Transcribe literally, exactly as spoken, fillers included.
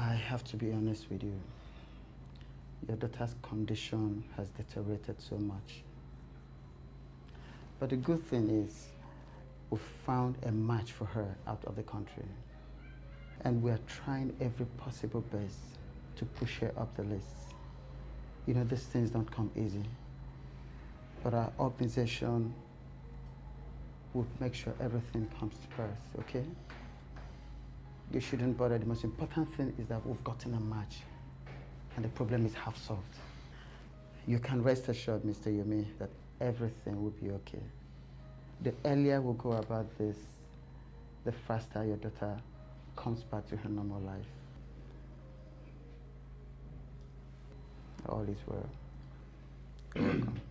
I have to be honest with you. Your daughter's condition has deteriorated so much. But the good thing is, we found a match for her out of the country. And we are trying every possible best to push her up the list. You know, these things don't come easy. But our organization would make sure everything comes to pass, okay? You shouldn't bother. The most important thing is that we've gotten a match. And the problem is half solved. You can rest assured, Mister Yomi, that everything will be okay. The earlier we go about this, the faster your daughter comes back to her normal life. All is well. You're welcome.